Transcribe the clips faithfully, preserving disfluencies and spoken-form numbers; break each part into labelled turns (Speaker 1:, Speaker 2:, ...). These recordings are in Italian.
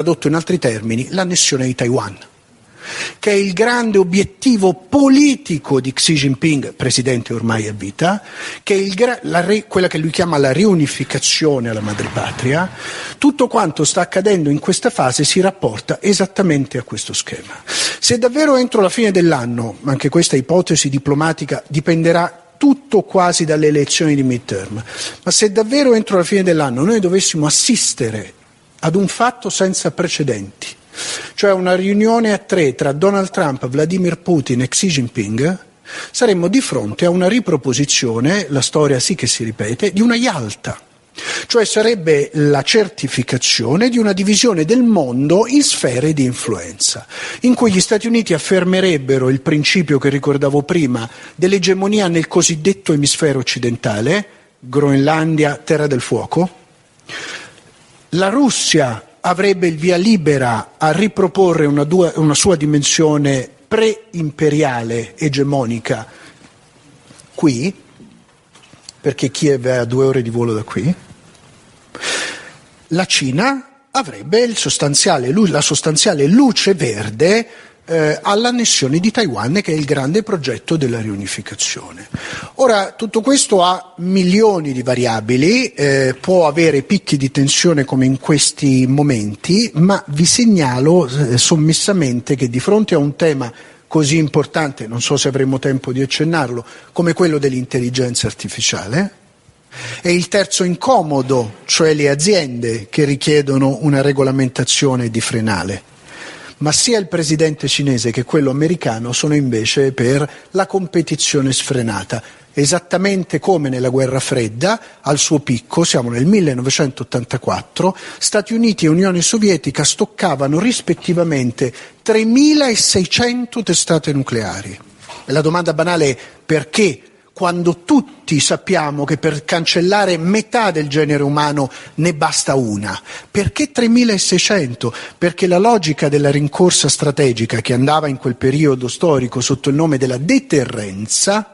Speaker 1: tradotto in altri termini, l'annessione di Taiwan, che è il grande obiettivo politico di Xi Jinping, presidente ormai a vita, che è il gra- la re- quella che lui chiama la riunificazione alla madrepatria. Tutto quanto sta accadendo in questa fase si rapporta esattamente a questo schema. Se davvero entro la fine dell'anno, anche questa ipotesi diplomatica dipenderà tutto quasi dalle elezioni di midterm, ma se davvero entro la fine dell'anno noi dovessimo assistere ad un fatto senza precedenti, cioè una riunione a tre tra Donald Trump, Vladimir Putin e Xi Jinping, saremmo di fronte a una riproposizione, la storia sì che si ripete, di una Yalta. Cioè sarebbe la certificazione di una divisione del mondo in sfere di influenza, in cui gli Stati Uniti affermerebbero il principio che ricordavo prima dell'egemonia nel cosiddetto emisfero occidentale, Groenlandia, terra del fuoco, la Russia avrebbe il via libera a riproporre una, due, una sua dimensione pre-imperiale egemonica qui, perché Kiev è a due ore di volo da qui. La Cina avrebbe il sostanziale, la sostanziale luce verde eh, all'annessione di Taiwan, che è il grande progetto della riunificazione. Ora, tutto questo ha milioni di variabili, eh, può avere picchi di tensione come in questi momenti, ma vi segnalo eh, sommessamente che di fronte a un tema così importante, non so se avremo tempo di accennarlo, come quello dell'intelligenza artificiale, e il terzo incomodo, cioè le aziende che richiedono una regolamentazione di frenale. Ma sia il presidente cinese che quello americano sono invece per la competizione sfrenata, esattamente come nella guerra fredda, al suo picco, siamo nel millenovecentottantaquattro, Stati Uniti e Unione Sovietica stoccavano rispettivamente tremilaseicento testate nucleari. E la domanda banale è: perché? Quando tutti sappiamo che per cancellare metà del genere umano ne basta una. Perché tremilaseicento? Perché la logica della rincorsa strategica, che andava in quel periodo storico sotto il nome della deterrenza,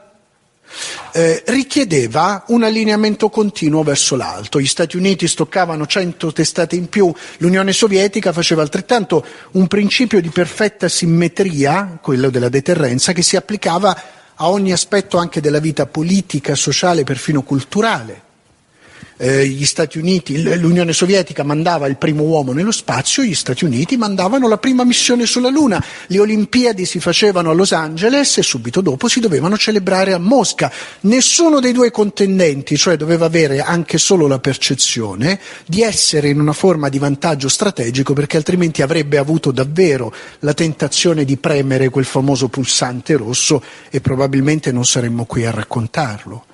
Speaker 1: Eh, richiedeva un allineamento continuo verso l'alto. Gli Stati Uniti stoccavano cento testate in più, l'Unione Sovietica faceva altrettanto, un principio di perfetta simmetria, quello della deterrenza, che si applicava a ogni aspetto anche della vita politica, sociale, perfino culturale. Eh, gli Stati Uniti, l'Unione Sovietica mandava il primo uomo nello spazio, gli Stati Uniti mandavano la prima missione sulla Luna, le Olimpiadi si facevano a Los Angeles e subito dopo si dovevano celebrare a Mosca. Nessuno dei due contendenti, cioè, doveva avere anche solo la percezione di essere in una forma di vantaggio strategico, perché altrimenti avrebbe avuto davvero la tentazione di premere quel famoso pulsante rosso e probabilmente non saremmo qui a raccontarlo.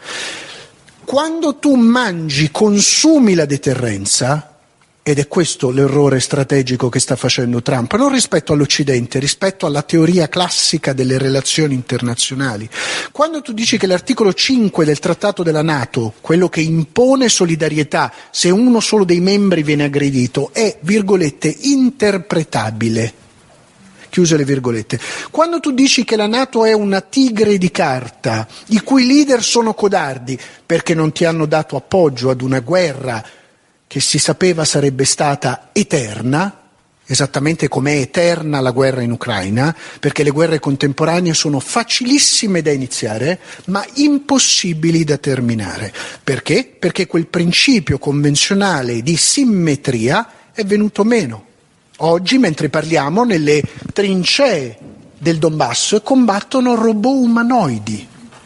Speaker 1: Quando tu mangi, consumi la deterrenza, ed è questo l'errore strategico che sta facendo Trump, non rispetto all'Occidente, rispetto alla teoria classica delle relazioni internazionali. Quando tu dici che l'articolo cinque del trattato della NATO, quello che impone solidarietà se uno solo dei membri viene aggredito, è, virgolette, interpretabile, chiuse le virgolette. Quando tu dici che la NATO è una tigre di carta, i cui leader sono codardi perché non ti hanno dato appoggio ad una guerra che si sapeva sarebbe stata eterna, esattamente come è eterna la guerra in Ucraina, perché le guerre contemporanee sono facilissime da iniziare, ma impossibili da terminare. Perché? Perché quel principio convenzionale di simmetria è venuto meno. Oggi, mentre parliamo, nelle trincee del Donbass combattono robot umanoidi,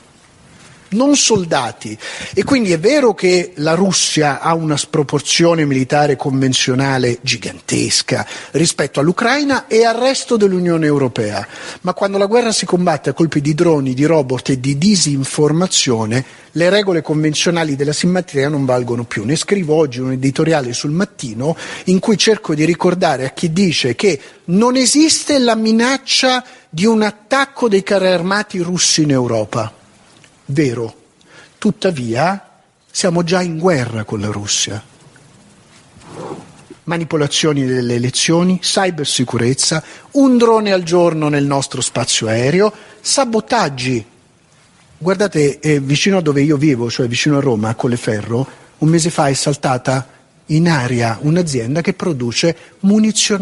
Speaker 1: non soldati. E quindi è vero che la Russia ha una sproporzione militare convenzionale gigantesca rispetto all'Ucraina e al resto dell'Unione Europea, ma quando la guerra si combatte a colpi di droni, di robot e di disinformazione, le regole convenzionali della simmetria non valgono più. Ne scrivo oggi un editoriale sul Mattino in cui cerco di ricordare a chi dice che non esiste la minaccia di un attacco dei carri armati russi in Europa. Vero, tuttavia siamo già in guerra con la Russia. Manipolazioni delle elezioni, cybersicurezza, un drone al giorno nel nostro spazio aereo, sabotaggi. Guardate, eh, vicino a dove io vivo, cioè vicino a Roma, a Colleferro, un mese fa è saltata in aria un'azienda che produce munizioni